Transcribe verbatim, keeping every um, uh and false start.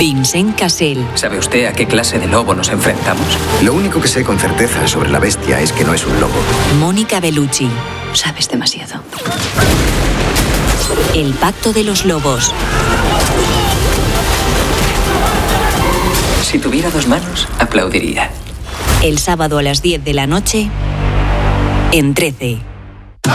Vincent Cassel. ¿Sabe usted a qué clase de lobo nos enfrentamos? Lo único que sé con certeza sobre la bestia es que no es un lobo. Mónica Bellucci. Sabes demasiado. El pacto de los lobos. Si tuviera dos manos, aplaudiría. El sábado a las diez de la noche en trece.